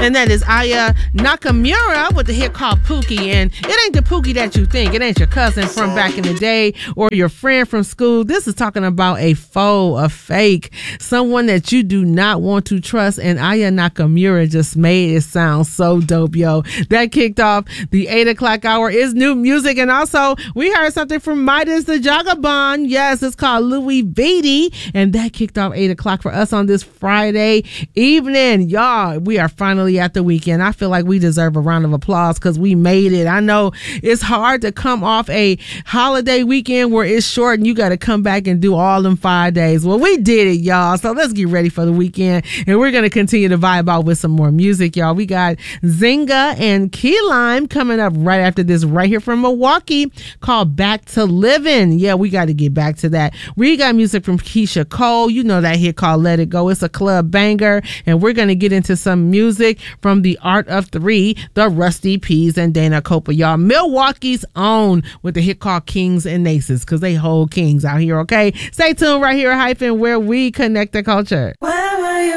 And that is Aya Nakamura with the hit called Pookie. And it ain't the Pookie that you think. It ain't your cousin from back in the day or your friend from school. This is talking about a foe, a fake, someone that you do not want to trust. And Aya Nakamura just made it sound so dope, yo. That kicked off the 8 o'clock hour. Is new music. And also, we heard something from Midas the Jagabon. Yes, it's called Louis Beatty. And that kicked off 8 o'clock for us on this Friday evening. Y'all, we are finally at the weekend. I feel like we deserve a round of applause because we made it. I know it's hard to come off a holiday weekend where it's short and you got to come back and do all them 5 days. Well, we did it, y'all. So let's get ready for the weekend. And we're going to continue to vibe out with some more music, y'all. We got Zynga and Key Lime coming up right after this, right here from Milwaukee, called Back to Living. Yeah, we got to get back to that. We got music from Keisha Cole. You know that hit called Let It Go. It's a club banger. And we're going to get into some music from The Art of Three, the Rusty Peas and Dana Copa, y'all. Milwaukee's own with the hit called Kings and Aces, because they hold kings out here, okay? Stay tuned right here, Hyphen, where we connect the culture. Well,